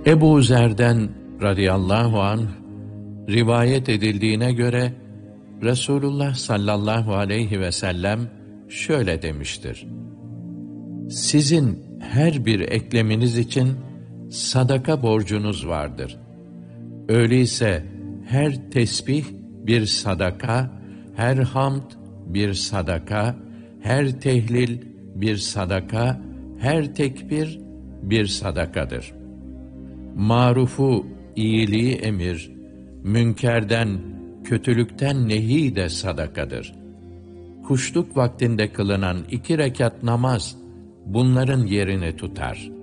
Ebu Zer'den radıyallahu anh rivayet edildiğine göre Resulullah sallallahu aleyhi ve sellem şöyle demiştir: Sizin her bir ekleminiz için sadaka borcunuz vardır. Öyleyse her tesbih bir sadaka, her hamd bir sadaka, her tehlil bir sadaka, her tekbir bir sadakadır. Marufu, iyiliği emir, münkerden, kötülükten nehi de sadakadır. Kuşluk vaktinde kılınan 2 rekat namaz bunların yerini tutar.